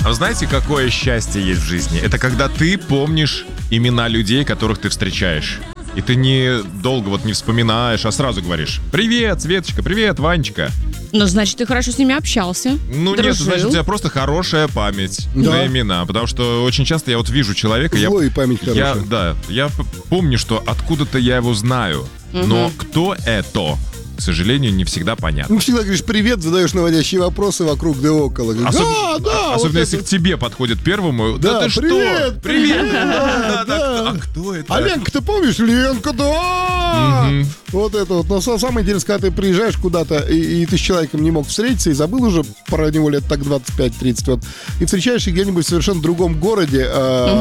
А знаете, какое счастье есть в жизни? Это когда ты помнишь имена людей, которых ты встречаешь. И ты не долго не вспоминаешь, а сразу говоришь: «Привет, Светочка, привет, Ванечка». Ну, значит, ты хорошо с ними общался. Ну дружил. Нет, значит, у тебя просто хорошая память на имена. Потому что очень часто я вижу человека... Злой память хорошая. Я помню, что откуда-то я его знаю. Но кто это? К сожалению, не всегда понятно. Ну, всегда говоришь привет, задаешь наводящие вопросы вокруг да около. Особенно если к тебе подходит первому. Да, ты привет, что? Привет! Да. А кто это? А Ленка, ты помнишь? Ленка, да! Вот это вот. Но самое интересное, когда ты приезжаешь куда-то, и ты с человеком не мог встретиться, и забыл уже про него лет так 25-30, и встречаешься где-нибудь в совершенно другом городе,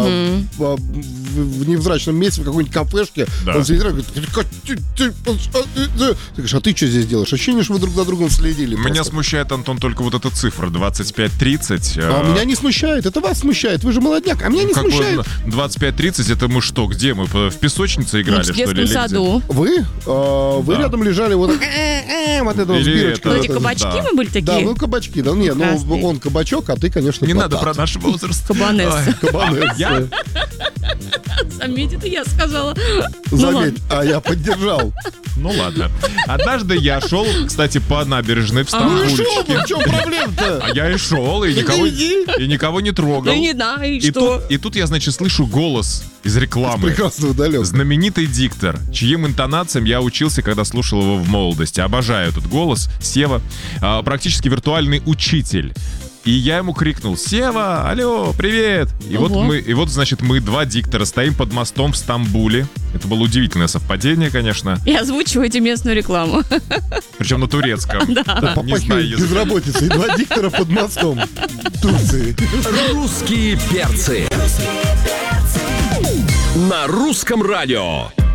в невзрачном месте, в какой-нибудь кафешке, он сидит и говорит: ты говоришь, а ты что здесь делаешь? Ощущение, что вы друг за другом следили. Меня смущает, Антон, только вот эта цифра 25-30. А меня не смущает, это вас смущает, вы же молодняк, а меня не смущает. 25-30, это мы что, где мы? В песочнице играли, что ли? В детском саду. Вы рядом лежали вот это вот с бирочкой. Эти кабачки мы были такие? Да, ну кабачки, да, нет, ну он кабачок, а ты, конечно, не платат. надо про наш возраст. Кабанесса. Кабанесса. Заметь, это я сказала. Заметь, а я поддержал. Ну ладно. Однажды я шел, кстати, по набережной в Ну и Стамбульчике. шел, в чем проблема-то? А я и шел, и никого не трогал. Ну не да, и что? И тут я, значит, слышу голос из рекламы. Прекрасно удален. Знаменитый диктор, чьим интонациям я учился, когда слушал его в молодости. Обожаю этот голос. Сева. Практически виртуальный учитель. И я ему крикнул: «Сева, алло, привет!» И вот, значит, мы два диктора стоим под мостом в Стамбуле. Это было удивительное совпадение, конечно. И озвучиваете местную рекламу. Причем на турецком. Да. Не знаю языка. Безработица. И два диктора под мостом Турции. Русские перцы. На русском радио.